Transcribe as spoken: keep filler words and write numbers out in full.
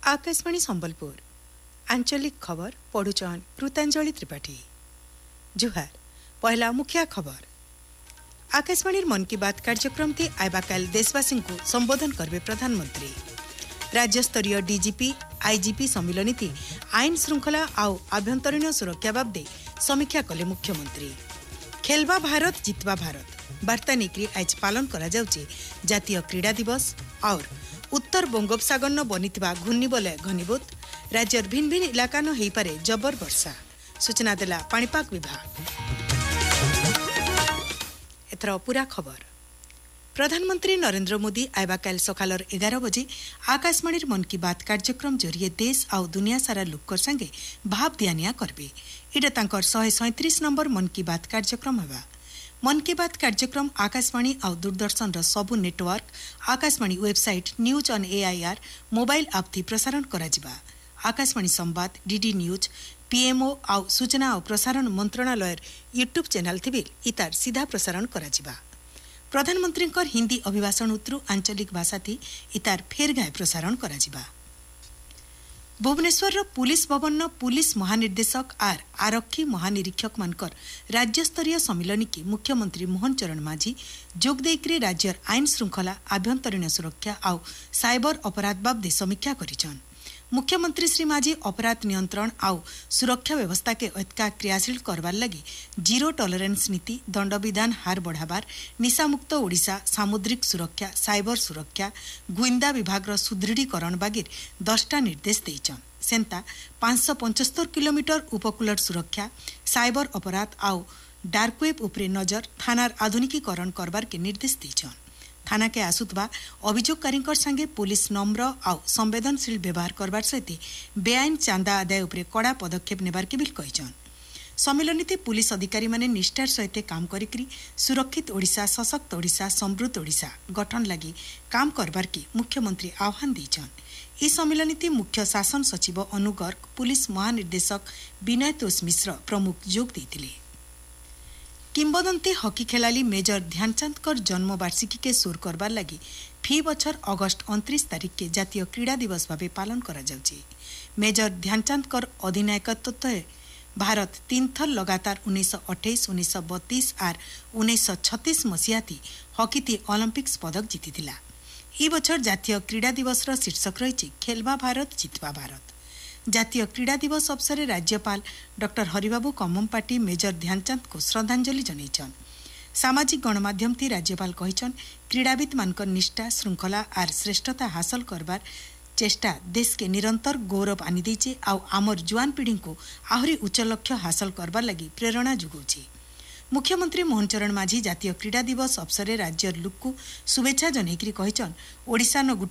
आकाशवाणी संबलपुर आंचलिक खबर पढ़ुचन कृतांजलि त्रिपाठी। जुहार पहला मुख्य खबर। आकाशवाणी मन की बात कार्यक्रम ती आयबा काल देशवासी को संबोधन करबे प्रधानमंत्री। राज्य स्तरीय डीजीपी आईजीपी सम्मिलन थी आईन श्रृंखला आउ आभ्यंतरीण सुरक्षा बाबदे समीक्षा कले मुख्यमंत्री। खेलवा भारत जितवा भारत वार्ता निक्री आज पालन करा जाउची जातीय क्रीड़ा दिवस और उत्तर बंगोपसागर न बनीथिबा घूर्णिबलय घनीभूत राज्य भिन्न भिन्न इलाका न हेई पारे जबर वर्षा सूचना देला पाणीपाग विभाग। एथर पूरा खबर। प्रधानमंत्री नरेंद्र मोदी आयबा काल सकालर एगार बजे आकाशवाणी मन की बात कार्यक्रम जरिए देश आउ दुनिया सारा लोकर संगे भाव दियानिया करबे। इटा तांकर एक सौ सैंतीस नंबर मन की बात कार्यक्रम हेबा। मन की बात कार्यक्रम आकाशवाणी आउ दूरदर्शन र सबु network Akashvani website news on AIR mobile app थी प्रसारण करा जिबा। आकाशवाणी संवाद डीडी न्यूज पीएमओ आउ सूचना और प्रसारण मंत्रणालय यूट्यूब चैनल थी इतार सीधा प्रसारण करा जिबा। प्रधानमंत्री हिंदी अभिभाषण उत्रु आंचलिक भाषा थी इतार फेर गाय प्रसारण करा जिबा। भुवनेश्वर पुलिस भवन न पुलिस महानिर्देशक आर आरक्षी महानिरीक्षक मानकर राज्य स्तरीय सम्मिलन की मुख्यमंत्री मोहन चरण माझी जोग देकरे राज्यर आईन श्रृंखला आभ्यंतरीण सुरक्षा आउ साइबर अपराध बाबदे समीक्षा करिछन। मुख्यमंत्री श्री माझी अपराध नियंत्रण आउ सुरक्षा व्यवस्था के अधिका क्रियाशील करवार लगी जीरो टॉलरेंस नीति दंड विधान हार बढ़ाबार निशामुक्त ओडिशा सामुद्रिक सुरक्षा साइबर सुरक्षा गुइंदा विभाग सुदृढ़ीकरण बागिर दसटा निर्देश देइछन। सेंता पांच सौ पचहत्तर किलोमीटर उपकूलर सुरक्षा साइबर अपराध आउ डार्कवेब उपरे नजर थानार आधुनिकीकरण करबार के निर्देश देइछन। थाना के आसुतबा अभियोगकारी संगे पुलिस नम्र आउ संवेदनशील व्यवहार करबार सहित बेआईन चांदा आदाय उपरे कड़ा पदक्षेप नेबार के बिल कहिछन। सम्मेलनीते पुलिस अधिकारी माने निष्ठार सहित काम करिकरी सुरक्षित ओडिशा सशक्त ओडिशा समृद्ध ओडिशा गठन लगी काम करबार के मुख्यमंत्री आह्वान देइछन। ई सम्मेलनीते मुख्य शासन सचिव अनु गर्ग पुलिस महानिर्देशक विनय तोष मिश्र प्रमुख जोग देइथिले। किंबदंती हॉकी खेलाड़ी मेजर ध्यानचंद कर जन्म वार्षिकी के सोर करबार लगी फी बछर अगस्त उनतीस तारीख के जातीय क्रीड़ा दिवस भावे पालन करा जाउची। मेजर ध्यानचंद कर अधिनायकत्व भारत तीन थर लगातार उन्नीस सौ अट्ठाईस उन्नीस सौ बत्तीस और उन्नीस सौ छत्तीस मसीहा थी हॉकी थी ओलंपिक्स पदक जीतिथिला। ई बछर जातीय क्रीड़ा दिवस र शीर्षक रही खेलवा भारत जितवा भारत। जातीय क्रीड़ा दिवस अवसर राज्यपाल डॉक्टर हरिबाबू कम्मपाटी मेजर ध्यानचंद को श्रद्धांजलि जनाइछन। सामाजिक गणमाध्यम थी राज्यपाल कहिछन क्रीड़ाविद मानकर निष्ठा श्रृंखला और श्रेष्ठता हासिल करबार चेष्टा देश के निरंतर गौरव आनी देइछे आउ आमर जुआन पीढ़ी को आहरी उच्च लक्ष्य हासिल करबार लगी प्रेरणा जुगौछि। मुख्यमंत्री मोहन चरण माझी जातीय क्रीड़ा दिवस अवसर राज्यर लोक को शुभेच्छा जनैकरी कहिछन ओडिशा न